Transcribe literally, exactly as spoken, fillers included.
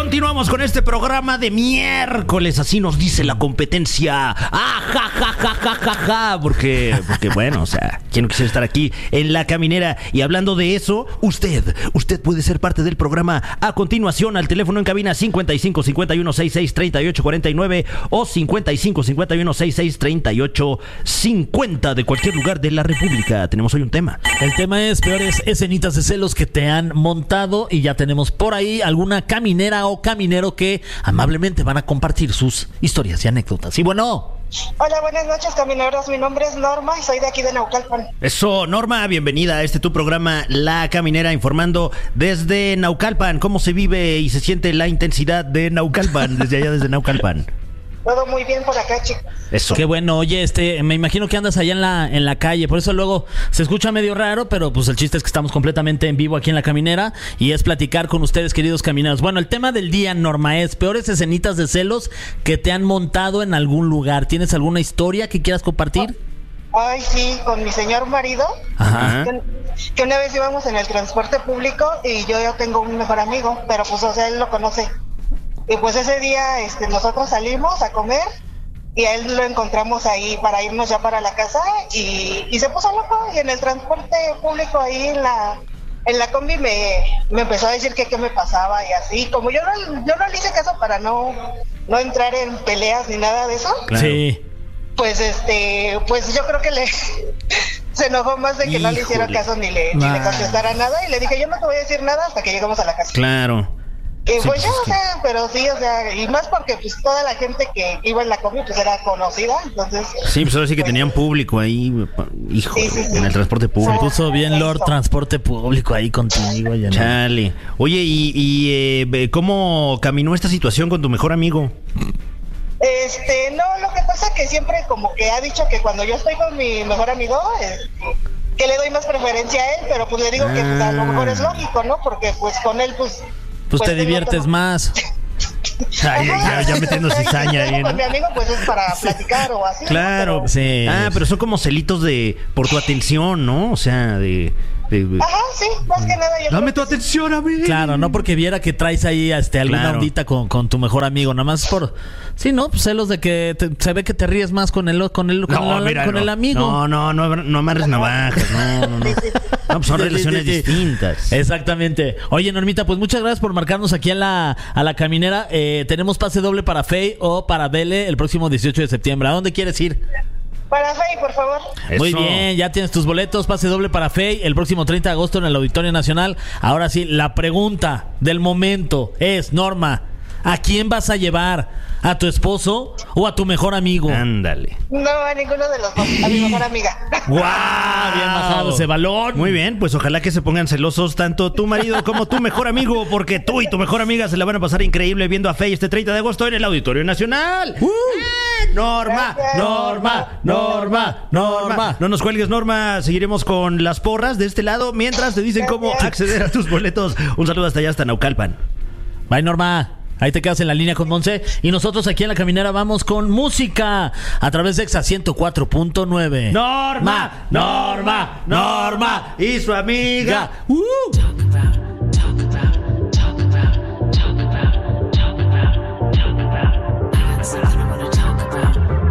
Continuamos con este programa de miércoles, así nos dice la competencia. ¡Ah, ja, ja, ja, ja, ja, ja! Porque, porque bueno, o sea, ¿quién no quisiera estar aquí en La Caminera? Y hablando de eso, usted, usted puede ser parte del programa a continuación al teléfono en cabina cincuenta y cinco cincuenta y uno sesenta y seis treinta y ocho cuarenta y nueve o cincuenta y cinco cincuenta y uno sesenta y seis treinta y ocho cincuenta de cualquier lugar de la República. Tenemos hoy un tema. El tema es peores escenitas de celos que te han montado, y ya tenemos por ahí alguna caminera o caminero que amablemente van a compartir sus historias y anécdotas. Y bueno... Hola, buenas noches, camineros. Mi nombre es Norma y soy de aquí de Naucalpan. Eso, Norma, bienvenida a este tu programa La Caminera, informando desde Naucalpan. ¿Cómo se vive y se siente la intensidad de Naucalpan, desde allá, desde Naucalpan? Todo muy bien por acá, chicos. Eso. Qué bueno. Oye, este, me imagino que andas allá en la, en la calle, por eso luego se escucha medio raro, pero pues el chiste es que estamos completamente en vivo aquí en La Caminera y es platicar con ustedes, queridos camineros. Bueno, el tema del día, Norma, es peores escenitas de celos que te han montado en algún lugar. ¿Tienes alguna historia que quieras compartir? Ay, sí, con mi señor marido. Ajá. Que, que una vez íbamos en el transporte público y yo, yo tengo un mejor amigo, pero pues, o sea, él lo conoce. Y pues ese día este, nosotros salimos a comer y a él lo encontramos ahí para irnos ya para la casa y, y se puso loco, y en el transporte público ahí en la en la combi me, me empezó a decir que qué me pasaba y así. Como yo no, yo no le hice caso para no, no entrar en peleas ni nada de eso. Claro. Sí. Pues este, pues yo creo que le se enojó más de que Híjole. no le hiciera caso ni le, ni le contestara nada, y le dije, yo no te voy a decir nada hasta que llegamos a la casa. Claro. Y sí, pues ya, pues, o sea, pero sí, o sea, y más porque pues toda la gente que iba en la combi pues era conocida, entonces... Sí, pues ahora sí que pues, tenían público ahí, hijo, sí, sí, sí. en el transporte público. Se puso bien Lord Eso. Transporte Público ahí contigo. Ya Chale. No. Oye, ¿y, y eh, cómo caminó esta situación con tu mejor amigo? Este, no, lo que pasa es que siempre como que ha dicho que cuando yo estoy con mi mejor amigo, eh, que le doy más preferencia a él, pero pues le digo ah. que pues, a lo mejor es lógico, ¿no? Porque pues con él pues... Pues, pues te diviertes como... más. Ay, ya, ya metiendo cizaña ahí, ¿no? Con mi amigo pues es para platicar o así. Claro, ¿no? Pero... sí. Ah, pero son como celitos de por tu atención, ¿no? O sea, de... de... Ajá, sí, más que nada. Yo Dame tu atención a mí. Claro, no porque viera que traes ahí este, alguna claro. ondita con, con tu mejor amigo, nada más por... Sí, ¿no? Pues celos de que te, se ve que te ríes más con el, con el, con no, la, mira, con no, el amigo. No, no, no, no amarres navajas, no, no, no. No, pues son sí, relaciones sí, sí. distintas. Exactamente. Oye, Normita, pues muchas gracias por marcarnos aquí a la, a la caminera. Eh, tenemos pase doble para Fey o para Bele el próximo dieciocho de septiembre. ¿A dónde quieres ir? Para Fey, por favor. Eso. Muy bien, ya tienes tus boletos, pase doble para Fey el próximo treinta de agosto en el Auditorio Nacional. Ahora sí, la pregunta del momento es, Norma, ¿a quién vas a llevar? ¿A tu esposo o a tu mejor amigo? Ándale. No, a ninguno de los dos, a mi mejor amiga. ¡Guau! Wow, bien bajado ese balón. Muy bien, pues ojalá que se pongan celosos tanto tu marido como tu mejor amigo, porque tú y tu mejor amiga se la van a pasar increíble viendo a Fey este treinta de agosto en el Auditorio Nacional. Uh. Norma, Norma, Norma, Norma. No nos cuelgues, Norma. Seguiremos con las porras de este lado mientras te dicen cómo acceder a tus boletos. Un saludo hasta allá, hasta Naucalpan. Bye, Norma. Ahí te quedas en la línea con Monse. Y nosotros aquí en La Caminera vamos con música a través de Exa ciento cuatro punto nueve. Norma, Norma, Norma y su amiga. Uh.